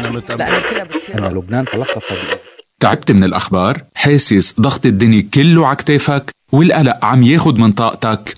لأنه كلها بتصير أن لبنان تلقف تعبت من الأخبار؟ حاسس ضغط الدنيا كله على كتافك والقلق عم ياخد من طاقتك؟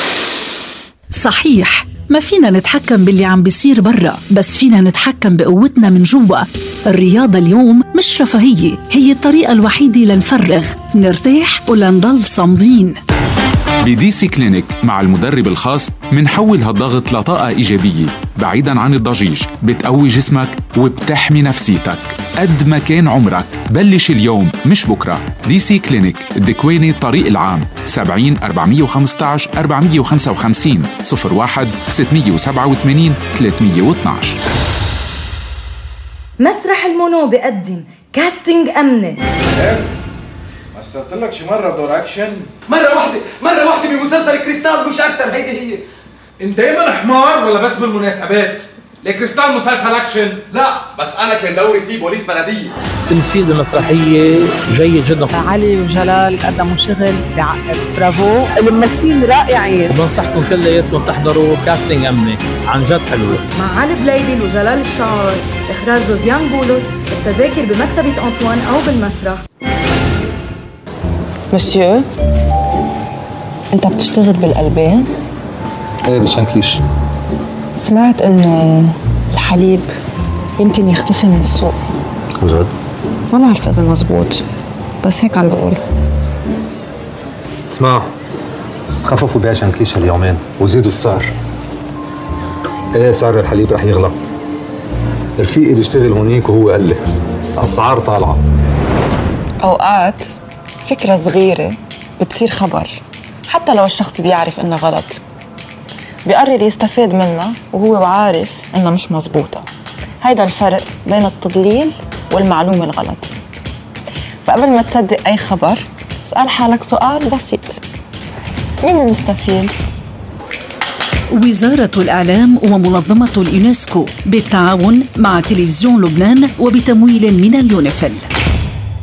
صحيح، ما فينا نتحكم باللي عم بيصير برا، بس فينا نتحكم بقوتنا من جوا. الرياضة اليوم مش رفاهية، هي الطريقة الوحيدة لنفرغ، نرتاح ولنضل صامدين. بدي سي كلينيك مع المدرب الخاص منحول هالضغط لطاقة إيجابية بعيداً عن الضجيج، بتقوي جسمك وبتحمي نفسيتك. قد ما كان عمرك بلش اليوم مش بكرة. دي سي كلينيك الدكواني الطريق العام 70 415 455 01 687 312. مسرح المونو بقدم كاستنج أمني. مثلت لك شي مرة دور أكشن؟ مرة واحدة بمسلسل كريستال مش أكتر. هيدي هي. انت دايما حمار ولا بس بالمناسبات؟ لكريستال مسلسل أكشن؟ لا بس أنا كان دوري فيه بوليس بلدية. تمثيل المسرحية جيد جدا. علي وجلال قدموا شغل بعقد، برافو، الممثلين رائعين. بنصحكم كلياتكم تحضروا كاستنج أمني، عن جد حلوة. مع علي بليبل وجلال الشعار، إخراج جوزيان بولس. التذاكر بمكتبة أنطوان أو بالمسرح. مسيو، أنت بتشتغل بالألبان؟ ايه بشنكيش. سمعت إنه الحليب يمكن يختفي من السوق. وجد؟ ما بعرف إذا مزبوط، بس هيك عم بقول. اسمع، خففوا بيع شنكيش هاليومين وزيدوا السعر. ايه سعر الحليب رح يغلى. رفيقي بيشتغل هونيك وهو قال لي أسعار طالعة. أوقات فكرة صغيرة بتصير خبر، حتى لو الشخص بيعرف إنه غلط، بيقرر يستفاد منها وهو عارف إنها مش مزبوطة. هيدا الفرق بين التضليل والمعلومة الغلط. فقبل ما تصدق أي خبر، اسأل حالك سؤال بسيط: مين المستفيد؟ وزارة الإعلام ومنظمة اليونسكو بالتعاون مع تلفزيون لبنان وبتمويل من اليونيفيل.